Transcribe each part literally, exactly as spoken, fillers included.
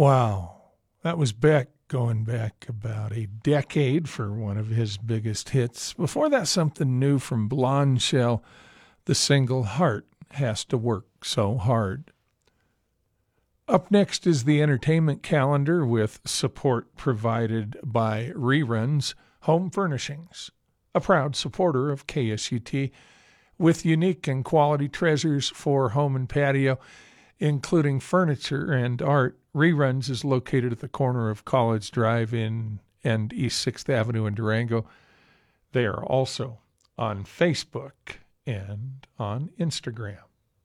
Wow. That was Beck going back about a decade for one of his biggest hits. Before that, something new from Blonde Shell, the single Heart Has to Work So Hard. Up next is the entertainment calendar with support provided by Reruns Home Furnishings, a proud supporter of K S U T, with unique and quality treasures for home and patio, including furniture and art. Reruns is located at the corner of College Drive in and East sixth Avenue in Durango. They are also on Facebook and on Instagram.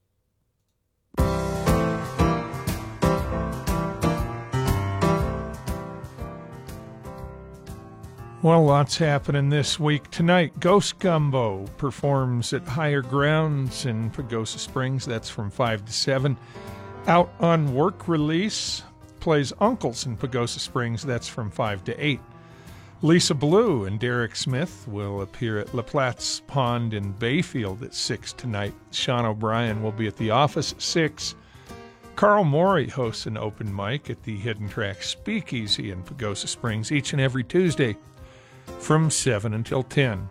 Well, lots happening this week. Tonight, Ghost Gumbo performs at Higher Grounds in Pagosa Springs. That's from five to seven. Out on Work Release plays Uncles in Pagosa Springs. That's from five to eight. Lisa Blue and Derek Smith will appear at La Platte's Pond in Bayfield at six tonight. Sean O'Brien will be at the office at six. Carl Morey hosts an open mic at the Hidden Track Speakeasy in Pagosa Springs each and every Tuesday from seven until ten.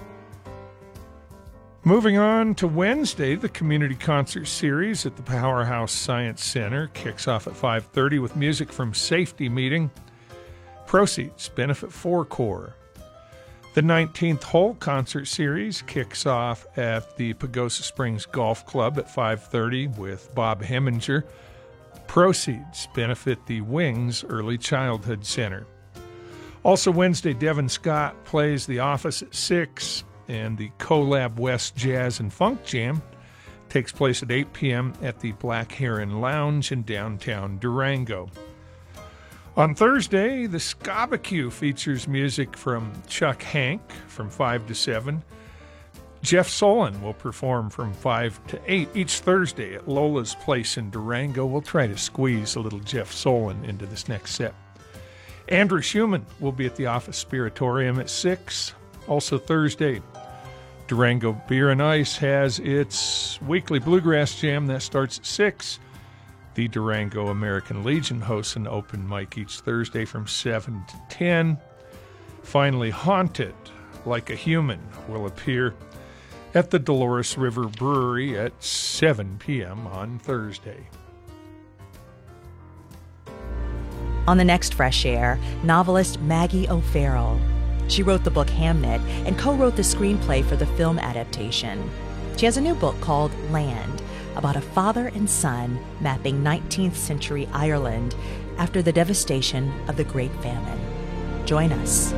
Moving on to Wednesday, the Community Concert Series at the Powerhouse Science Center kicks off at five thirty with music from Safety Meeting. Proceeds benefit Four Core. The nineteenth Hole Concert Series kicks off at the Pagosa Springs Golf Club at five thirty with Bob Heminger. Proceeds benefit the Wings Early Childhood Center. Also Wednesday, Devin Scott plays The Office at six, and the Collab West Jazz and Funk Jam takes place at eight p.m. at the Black Heron Lounge in downtown Durango. On Thursday, the Scabacue features music from Chuck Hank from five to seven. Jeff Solon will perform from five to eight each Thursday at Lola's Place in Durango. We'll try to squeeze a little Jeff Solon into this next set. Andrew Schumann will be at the Office Spiritorium at six. Also Thursday, Durango Beer and Ice has its weekly Bluegrass Jam. That starts at six. The Durango American Legion hosts an open mic each Thursday from seven to ten. Finally, Haunted Like a Human will appear at the Dolores River Brewery at seven p.m. on Thursday. On the next Fresh Air, novelist Maggie O'Farrell. She wrote the book Hamnet and co-wrote the screenplay for the film adaptation. She has a new book called Land, about a father and son mapping nineteenth century Ireland after the devastation of the Great Famine. Join us.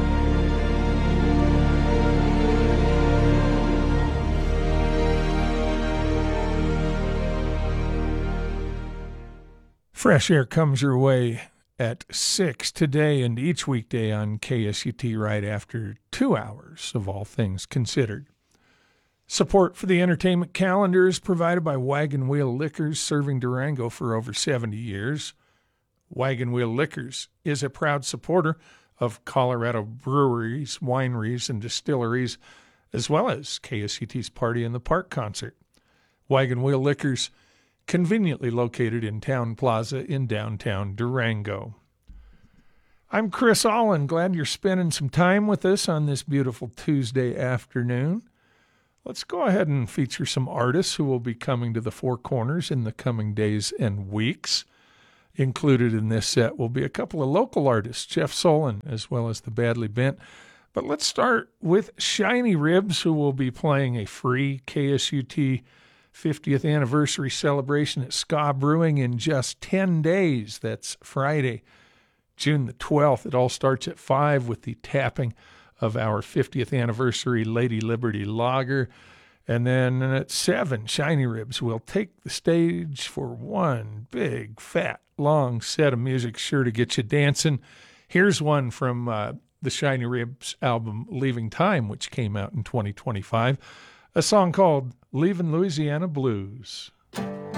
Fresh Air comes your way at six today and each weekday on K S U T right after two hours of All Things Considered. Support for the entertainment calendar is provided by Wagon Wheel Liquors, serving Durango for over seventy years. Wagon Wheel Liquors is a proud supporter of Colorado breweries, wineries, and distilleries, as well as K S U T's Party in the Park concert. Wagon Wheel Liquors, conveniently located in Town Plaza in downtown Durango. I'm Chris Allen. Glad you're spending some time with us on this beautiful Tuesday afternoon. Let's go ahead and feature some artists who will be coming to the Four Corners in the coming days and weeks. Included in this set will be a couple of local artists, Jeff Solon, as well as the Badly Bent. But let's start with Shiny Ribs, who will be playing a free K S U T fiftieth anniversary celebration at Ska Brewing in just ten days. That's Friday, June the twelfth. It all starts at five with the tapping of our fiftieth anniversary Lady Liberty Lager. And then at seven, Shiny Ribs will take the stage for one big, fat, long set of music sure to get you dancing. Here's one from uh, the Shiny Ribs album Leaving Time, which came out in twenty twenty-five. A song called Leaving Louisiana Blues.